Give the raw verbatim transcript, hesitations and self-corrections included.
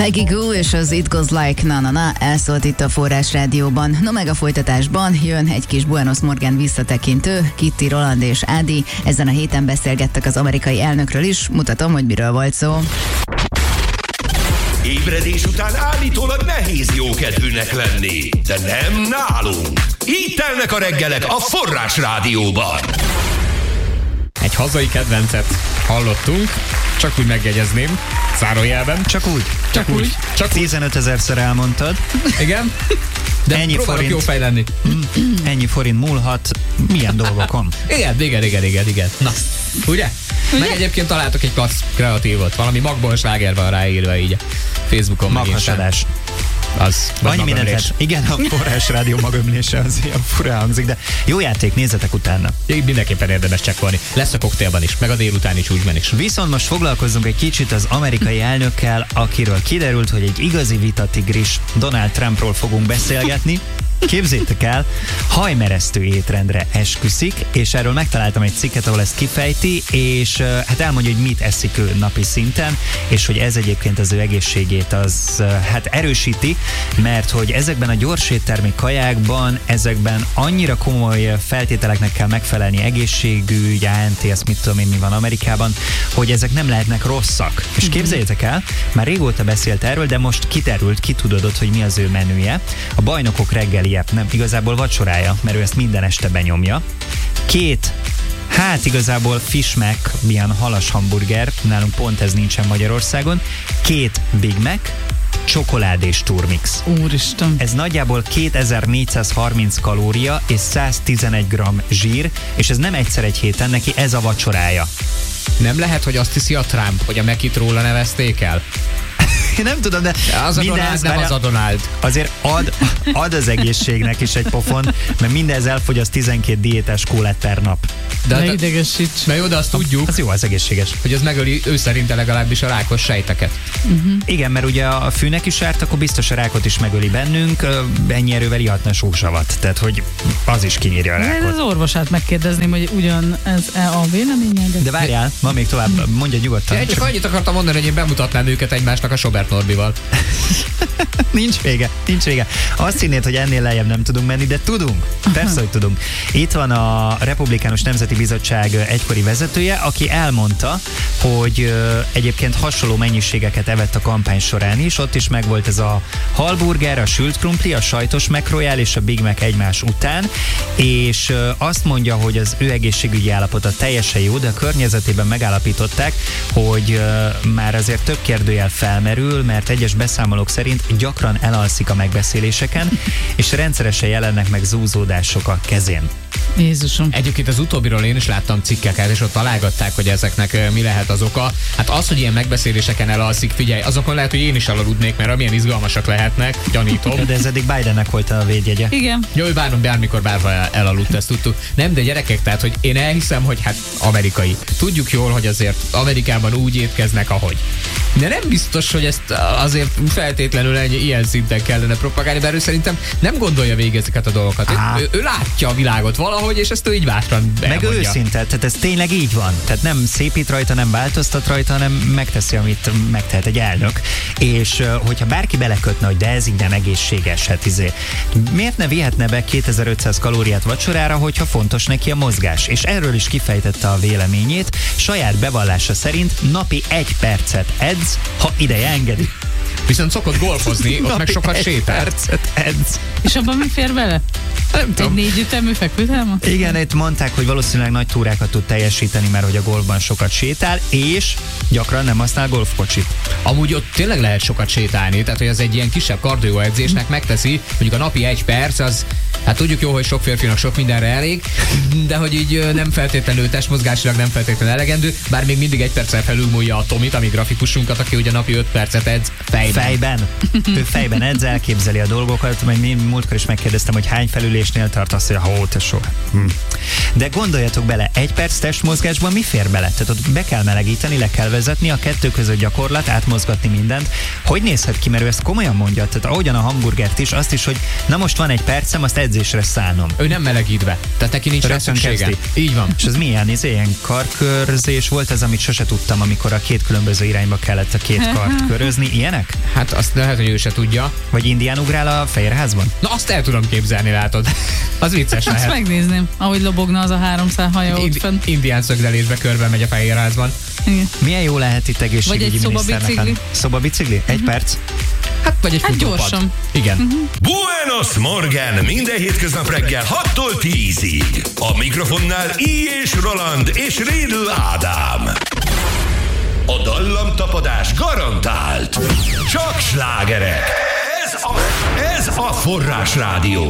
Peggy Gou és az It Goes Like Na Na Na elszólt itt a Forrás Rádióban. No meg a folytatásban jön egy kis Buenos Morgan visszatekintő, Kitty, Roland és Ádi. Ezen a héten beszélgettek az amerikai elnökről is, mutatom, hogy miről volt szó. Ébredés után állítólag nehéz jókedvűnek lenni, de nem nálunk. Így telnek a reggelek a Forrás Rádióban. Egy hazai kedvencet hallottunk, csak úgy megjegyezném, zárójelben. Csak úgy. Csak úgy. Csak tizenötezerszer elmondtad. Igen. De ennyi forint, jó fej lenni. Ennyi forint múlhat milyen dolgokon. Igen, igen, igen, igen, igen. Na, ugye? Ugye? Meg egyébként találtok egy klassz kreatívot, valami magból sláger van ráírva így a Facebookon. Maghasadás. Az, annyi mindent lehet. Igen, a Forrás Rádió magömlése az ilyen fura hangzik, de jó játék, nézzetek utána. Így mindenképpen érdemes csekkolni. Lesz a koktélban is, meg a délutáni csúcsban is. Viszont most foglalkozzunk egy kicsit az amerikai elnökkel, akiről kiderült, hogy egy igazi vitatigris, Donald Trumpról fogunk beszélgetni. Képzétek el, hajmeresztő étrendre esküszik, és erről megtaláltam egy cikket, ahol ezt kifejti, és hát elmondja, hogy mit eszik ő napi szinten, és hogy ez egyébként az ő egészségét az hát erősíti, mert hogy ezekben a gyors éttermi kajákban, ezekben annyira komoly feltételeknek kell megfelelni, egészségügy, á en té, ezt mit tudom én, mi van Amerikában, hogy ezek nem lehetnek rosszak. És képzeljétek el, már régóta beszélt erről, de most kiterült, kitudodott, hogy mi az ő menüje. A bajnokok reggeli, nem, igazából vacsorája, mert ő ezt minden este benyomja. Két, hát igazából Fish Mac, milyen halas hamburger, nálunk pont ez nincsen Magyarországon, két Big Mac, csokolád és turmix. Úristen. Ez nagyjából kétezer-négyszázharminc kalória és száztizenegy gramm zsír, és ez nem egyszer egy héten, neki ez a vacsorája. Nem lehet, hogy azt hiszi a Trump, hogy a Mekit róla nevezték el? Én nem tudom, de az a Donald, nem az a Donald. Azért ad, ad az egészségnek is egy pofon, mert mindez elfogyaszt tizenkét diétás kólát per nap. De ne idegesíts. Na jó, de azt tudjuk, az jó, az egészséges. hogy az megöli ő szerinte legalábbis a rákos sejteket. Uh-huh. Igen, mert ugye a fűnek is árt, akkor biztos a rákot is megöli bennünk, ennyi erővel ihatna sósavat, tehát hogy az is kinyírja a rákot. Ez az orvosát megkérdezném, hogy ugyan ez a véleménye. De, de várjál, van még tovább, mondja nyugodtan. Én csak annyit akartam mondani, hogy én bemutatnám őket egymásnak a Sobert Norbival. Nincs vége, nincs vége. Azt hinnéd, hogy ennél lejjebb nem tudunk menni, de tudunk. Persze, hogy tudunk. Itt van a Republikánus Nemzeti Bizottság egykori vezetője, aki elmondta, hogy egyébként hasonló mennyiségeket evett a kampány során is. Ott is megvolt ez a halburger, a sült krumpli, a sajtos McRoyal és a Big Mac egymás után, és azt mondja, hogy az ő egészségügyi állapota teljesen jó, de a környezetében megállapították, hogy már azért több kérdőjel felmerül, mert egyes beszámolók szerint gyakran elalszik a megbeszéléseken, és rendszeresen jelennek meg zúzódások a kezén. Jézusom. Egyébként az utóbbiról én is láttam cikkeket, és ott találgatták, hogy ezeknek mi lehet az oka. Hát az, hogy ilyen megbeszéléseken elalszik, figyelj, azokon lehet, hogy én is elaludnék, mert amilyen izgalmasak lehetnek, gyanítom. De ez eddig Bidennek volt a védjegye. Igen. Jó, hogy bármikor, bármikor bárva elaludt, ezt tudtuk. Nem, de gyerekek, tehát, hogy én elhiszem, hogy hát amerikai. Tudjuk jól, hogy azért Amerikában úgy étkeznek, ahogy. De nem biztos, hogy ezt azért feltétlenül ennyi, ilyen szinten kellene propagálni, mert ő szerintem nem gondolja végig ezeket a dolgokat. Ő, ő látja a világot valahogy, és ezt ő így bátran elmondja. Meg őszinte, tehát ez tényleg így van. Tehát nem szépít rajta, nem változtat rajta, hanem megteszi, amit megtehet egy elnök. És hogyha bárki belekötne, hogy de ez így nem egészséges, hát izé, miért ne vihetne be kétezer-ötszáz kalóriát vacsorára, hogyha fontos neki a mozgás? És erről is kifejtette a véleményét. Saját bevallása szerint napi egy percet edz, ha ideje engedi. Viszont szokott golfozni, ott meg sokat sétál. Percet edz. És abban mi fér bele? Nem Egy tudom. négy ütemű fekvőtáma? Igen, itt mondták, hogy valószínűleg nagy túrákat tud teljesíteni, mert hogy a golfban sokat sétál, és gyakran nem használ golfkocsit. Amúgy ott tényleg lehet sokat sétálni, tehát hogy az egy ilyen kisebb kardioedzésnek megteszi, mondjuk a napi egy perc, az hát tudjuk jó, hogy sok férfinak sok mindenre elég, de hogy így nem feltétlenül testmozgásilag nem feltétlenül elegendő, bár még mindig egy perccel felülmúlja a Tomi, a mi grafikusunkat, aki ugye napi öt percet edz fejben. Fejben. Ő fejben edz, elképzeli a dolgokat, majd én múltkor is megkérdeztem, hogy hány felülésnél tart, azt mondja, hó, tesó. Hm. De gondoljatok bele, egy perc testmozgásban mi fér bele? Tehát ott be kell melegíteni, le kell vezetni, a kettő között gyakorlat, átmozgatni mindent. Hogy nézhet ki, mert ő ezt komolyan mondja, tehát ahogyan a hamburgert is, azt is, hogy na most van egy percem, azt edzésre szánom. Ő nem melegítve, tehát neki nincs rá szüksége. Így van. És ez milyen, ez ilyen karkörzés volt ez, amit sose tudtam, amikor a két különböző irányba kellett a két kart körözni, ilyenek? Hát azt lehet, hogy ő se tudja. Vagy indián ugrál a Fehérházban? Na azt el tudom képzelni, látod. Az vicces Azt lehet. megnézném, ahogy lobogna az a háromszál haja ott Indi- fent. indián szögdelésbe körbe megy a Fehérházban. Igen. Milyen jó lehet itt egészségügyi Vagy egy miniszternek szobabicikli. lenni. Szobabicikli? Egy perc? Hát vagy egy Hát futópad. gyorsan. Igen. Buenos Morgan minden hétköznap reggel hattól tízig. A mikrofonnál I. és Roland és Rédl Ádám. A dallamtapadás garantált. Csak slágerek. Ez a, ez a Forrás Rádió.